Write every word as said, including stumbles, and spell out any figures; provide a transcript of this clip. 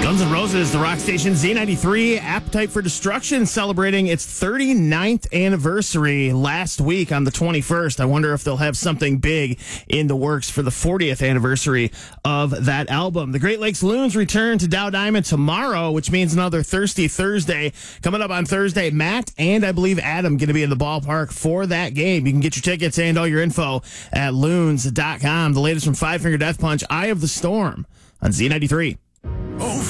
Guns N' Roses, the rock station Z ninety-three, Appetite for Destruction, celebrating its thirty-ninth anniversary last week on the twenty-first. I wonder if they'll have something big in the works for the fortieth anniversary of that album. The Great Lakes Loons return to Dow Diamond tomorrow, which means another Thirsty Thursday. Coming up on Thursday, Matt and I believe Adam going to be in the ballpark for that game. You can get your tickets and all your info at loons dot com. The latest from Five Finger Death Punch, Eye of the Storm on Z ninety-three. Oh.